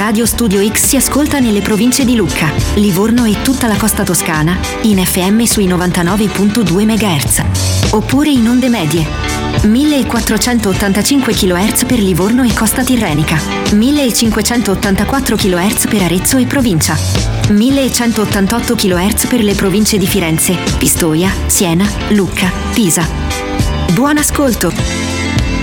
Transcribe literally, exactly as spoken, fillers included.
Radio Studio X si ascolta nelle province di Lucca, Livorno e tutta la costa toscana in F M sui novantanove virgola due megahertz, oppure in onde medie millequattrocentottantacinque chilohertz per Livorno e costa tirrenica, millecinquecentottantaquattro chilohertz per Arezzo e provincia, millecentottantotto chilohertz per le province di Firenze, Pistoia, Siena, Lucca, Pisa. Buon ascolto!